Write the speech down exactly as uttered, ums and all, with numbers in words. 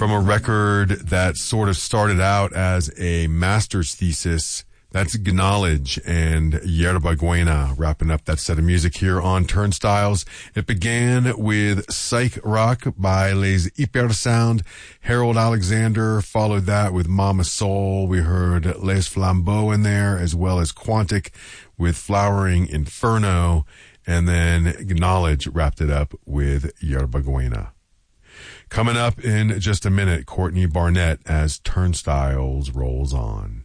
from a record that sort of started out as a master's thesis. That's Gnawledge and Yerba Buena wrapping up that set of music here on Turnstiles. It began with Psych Rock by Les Hypersound. Harold Alexander followed that with Mama Soul. We heard Les Flambeaux in there, as well as Quantic with Flowering Inferno. And then Gnawledge wrapped it up with Yerba Buena. Coming up in just a minute, Courtney Barnett as Turnstiles rolls on.